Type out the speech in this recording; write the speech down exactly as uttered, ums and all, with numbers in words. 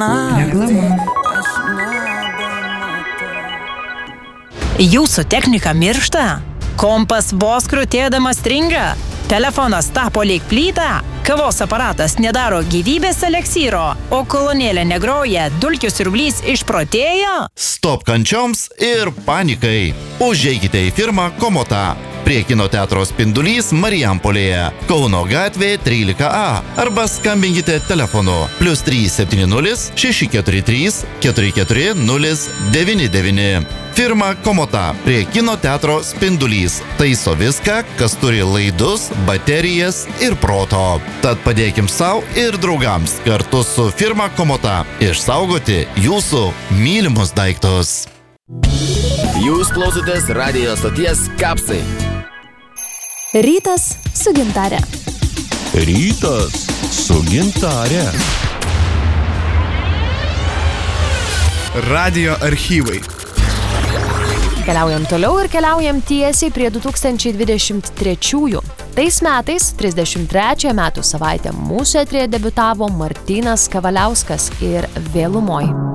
Reklama. Jūsų technika miršta? Kompas vos krutėdamas stringa? Telefonas tapo lyg plyta? Kavos aparatas nedaro gyvybės eleksyro? O kolonėlė negroja, dulkių siurblys išprotėjo? Stop kančioms ir panikai. Užeikite į firmą Komota. Prie kino teatro Spindulys Marijampolėje, Kauno gatvė trylika A. Arba skambinkite telefonu plius trys septyni nulis šeši keturi trys keturi keturi nulis devyni devyni. Firma Komota prie kino teatro Spindulys taiso viską, kas turi laidus, baterijas ir proto. Tad padėkim savo ir draugams kartu su firma Komota išsaugoti jūsų mylimus daiktus. Jūs klausotės radijo stoties Kapsai. Rytas su Gintare. Rytas su Gintare. Radijo archyvai. Keliaujam toliau ir keliaujam tiesiai prie du tūkstančiai dvidešimt trečiųjų. Tais metais, trisdešimt trečiąją metų savaitę, mūsų eteryje debiutavo Martynas Kavaliauskas ir Vėlumoj.